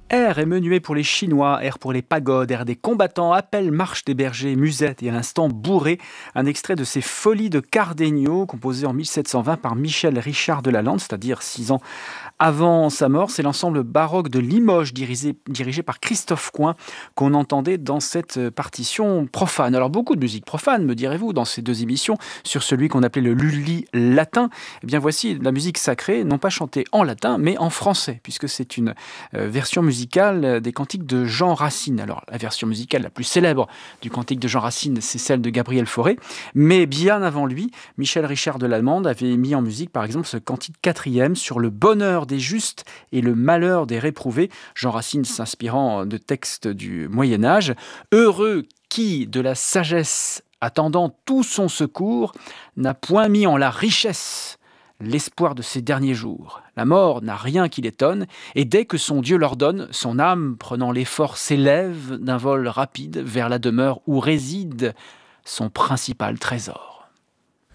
R est menuet pour les Chinois, R pour les pagodes, R des combattants, appel, marche des bergers, musette et à l'instant bourré, un extrait de ces Folies de Cardenio, composé en 1720 par Michel Richard de Lalande, c'est-à-dire 6 ans avant sa mort. C'est l'ensemble baroque de Limoges, dirigé par Christophe Coin, qu'on entendait dans cette partition profane. Alors beaucoup de musique profane, me direz-vous, dans ces deux émissions, sur celui qu'on appelait le Lully latin. Eh bien voici la musique sacrée, non pas chantée en latin, mais en français, puisque c'est une version musicale des cantiques de Jean Racine. Alors, la version musicale la plus célèbre du cantique de Jean Racine, c'est celle de Gabriel Fauré. Mais bien avant lui, Michel Richard de Lalande avait mis en musique, par exemple, ce cantique quatrième sur le bonheur des justes et le malheur des réprouvés. Jean Racine s'inspirant de textes du Moyen-Âge. Heureux qui, de la sagesse attendant tout son secours, n'a point mis en la richesse l'espoir de ses derniers jours. La mort n'a rien qui l'étonne, et dès que son Dieu l'ordonne, son âme, prenant l'effort, s'élève d'un vol rapide vers la demeure où réside son principal trésor.